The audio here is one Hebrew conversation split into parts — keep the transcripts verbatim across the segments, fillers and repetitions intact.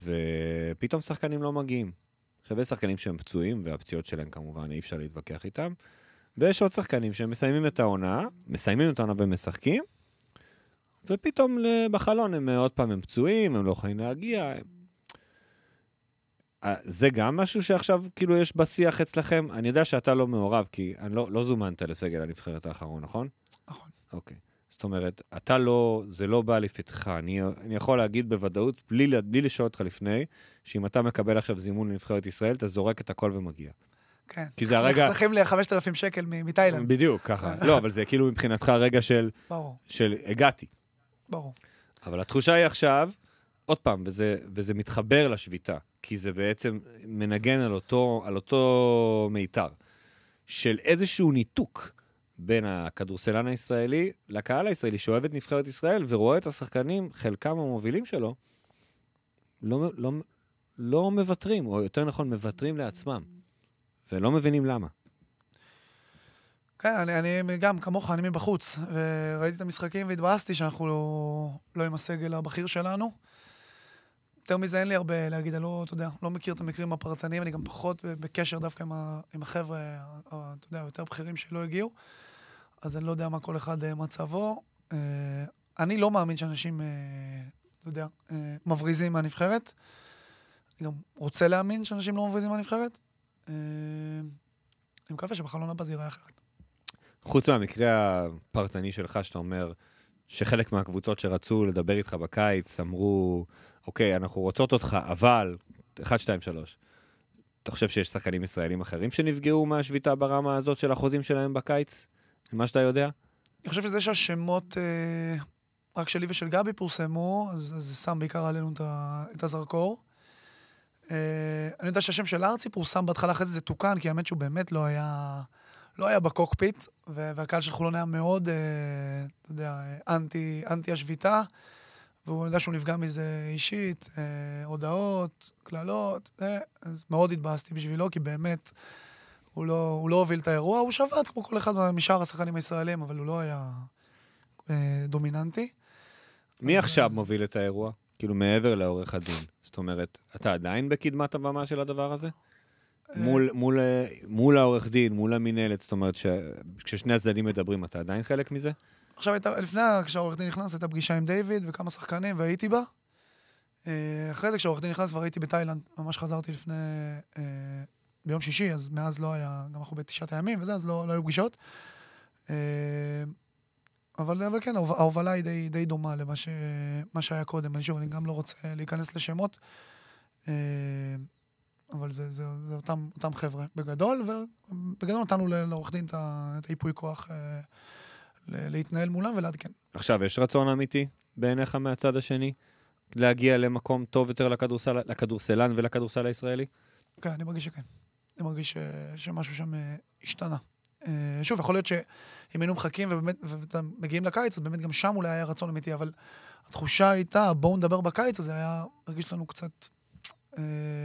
ופתאום שחקנים לא מגיעים. עכשיו, יש שחקנים שהם פצועים, והפציעות שלהם כמובן אי אפשר להתווכח איתם, ויש עוד שחקנים שהם מסיימים את העונה, מסיימים את העונה ומשחקים, ופתאום בחלון הם עוד פעם הם פצועים, הם לא יכולים להגיע. זה גם משהו שעכשיו כאילו יש בשיח אצלכם. אני יודע שאתה לא מעורב, כי אני לא, לא זומנת לסגל הנבחרת האחרון, נכון? נכון. אוקיי. זאת אומרת, אתה לא, זה לא בא לפתחך. אני, אני יכול להגיד בוודאות, בלי, בלי לשאול אותך לפני, שאם אתה מקבל עכשיו זימון לנבחרת ישראל, אתה זורק את הכל ומגיע. כן. כי זה הרגע... חסכים לי חמשת אלפים שקל מתאילנד. בדיוק, ככה. לא, אבל זה כאילו מבחינתך הרגע של... ברור. של הגעתי. ברור. אבל התחושה היא עכשיו, עוד פעם, וזה, וזה מתחבר לשביתה, כי זה בעצם מנגן על אותו, על אותו מיתר, של איזשהו ניתוק בין הכדורסלן הישראלי לקהל הישראלי, שאוהב את נבחרת ישראל, ורואה את השחקנים, חלקם המובילים שלו, לא, לא, לא מבטרים, או יותר נכון, מבטרים לעצמם, ולא מבינים למה. כן, אני, אני גם כמוך, אני מבחוץ, וראיתי את המשחקים והתבאסתי שאנחנו לא, לא עם הסגל הבכיר שלנו. יותר מזה אין לי הרבה להגיד, אני לא, אתה יודע, לא מכיר את המקרים הפרטניים, אני גם פחות בקשר דווקא עם, ה, עם החבר'ה, אתה יודע, יותר בכירים שלא הגיעו, אז אני לא יודע מה כל אחד מצבו. אני לא מאמין שאנשים, אתה יודע, מבריזים מהנבחרת. אני גם רוצה להאמין שאנשים לא מבריזים מהנבחרת. אני מקווה שבחלון הבא זה ייראה אחרת. חוץ מהמקרה הפרטני שלך, שאתה אומר שחלק מהקבוצות שרצו לדבר איתך בקיץ, אמרו, אוקיי, אנחנו רוצות אותך, אבל, אחת, שתיים, שלוש. אתה חושב שיש שחקנים ישראלים אחרים שנפגעו מהשביתה ברמה הזאת של החוזים שלהם בקיץ? מה שאתה יודע? אני חושב שזה שהשמות אה, רק שלי ושל גבי פורסמו, אז זה שם בעיקר עלינו את הזרקור. אה, אני יודע שהשם של ארצי פורסם בהתחלה, אחרי זה זה תוקן, כי האמת שהוא באמת לא היה... לא היה בקוקפיט, והקהל של חולון היה מאוד, אתה יודע, אנטי, אנטי השביתה, והוא יודע שהוא נפגע מזה אישית, הודעות, כללות, אז מאוד התבאסתי בשבילו, כי באמת הוא לא, הוא לא הוביל את האירוע, הוא שבת כמו כל אחד משאר השחקנים הישראלים, אבל הוא לא היה דומיננטי. מי עכשיו מוביל את האירוע? כאילו מעבר לעורך הדין. זאת אומרת, אתה עדיין בקדמת הבמה של הדבר הזה? מול, מול, מול העורך דין, מול המנהלת, זאת אומרת, כששני הצדדים מדברים, אתה עדיין חלק מזה? עכשיו, לפני, כשהעורך דין נכנס, הייתה פגישה עם דיוויד וכמה שחקנים, והייתי בה. אחרי זה, כשהעורך דין נכנס, כבר הייתי בתאילנד, ממש חזרתי לפני, ביום שישי, אז מאז לא היה, גם אנחנו בתשעת הימים וזה, אז לא, לא היו פגישות. אבל, אבל כן, ההובלה היא די, די דומה למה ש, מה שהיה קודם. אני שוב, אני גם לא רוצה להיכנס לשמות, אבל זה, זה, זה אותם, אותם חבר'ה בגדול, ובגדול נתנו לעורך דין את היפוי כוח להתנהל מולם ולעדכן. עכשיו, יש רצון אמיתי בעיניך מהצד השני להגיע למקום טוב יותר לכדורסל, לכדורסלן ולכדורסל הישראלי? כן, אני מרגיש שכן. אני מרגיש ש, שמשהו שם השתנה. שוב, יכול להיות שאם היינו מחכים ובאמת, ומגיעים לקיץ, אז באמת גם שם אולי היה רצון אמיתי, אבל התחושה הייתה, בואו נדבר בקיץ, אז זה היה מרגיש לנו קצת אה,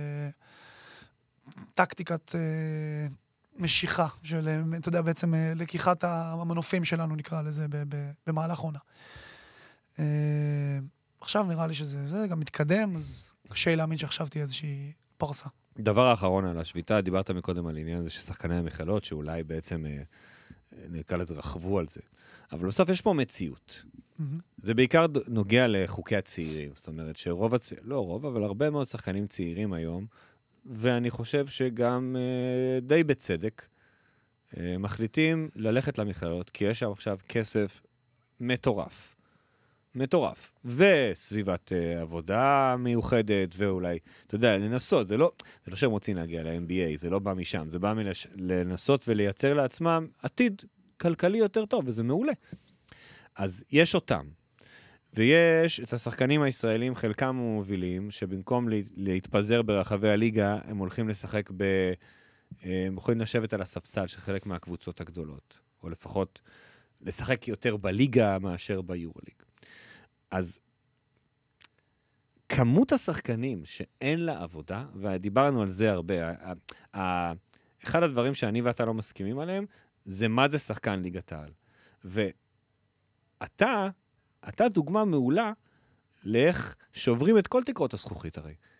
טקטיקת אה, משיכה, של, אתה יודע, בעצם אה, לקיחת המנופים שלנו, נקרא לזה, ב, ב, במהלך עונה. אה, עכשיו נראה לי שזה זה, גם מתקדם, אז קשה להאמין שעכשיו תהיה איזושהי פרסה. דבר האחרון על השביתה, דיברת מקודם על עניין הזה ששחקני המכללות, שאולי בעצם, נקרא לזה, רחבו על זה. אבל בסוף יש פה מציאות. Mm-hmm. זה בעיקר נוגע לחוקי הצעירים. זאת אומרת שרוב הצעירים, לא רוב, אבל הרבה מאוד שחקנים צעירים היום, ואני חושב שגם די בצדק, מחליטים ללכת למכללות, כי יש שם עכשיו כסף מטורף. מטורף. וסביבת uh, עבודה מיוחדת, ואולי, אתה יודע, לנסות, זה לא, זה לא שהם רוצים להגיע ל-אם בי איי, זה לא בא משם, זה בא מלש, לנסות ולייצר לעצמם עתיד כלכלי יותר טוב, וזה מעולה. אז יש אותם, ויש את השחקנים הישראלים, חלקם מובילים, שבמקום לה, להתפזר ברחבי הליגה, הם הולכים לשחק ב... הם יכולים לשבת על הספסל של חלק מהקבוצות הגדולות, או לפחות לשחק יותר בליגה מאשר ביורוליג. אז כמות השחקנים שאין לה עבודה, ודיברנו על זה הרבה, אחד הדברים שאני ואתה לא מסכימים עליהם, זה מה זה שחקן ליגת העל. ואתה, אתה דוגמה מעולה לאיך שוברים את כל תקרות הזכוכית הרי.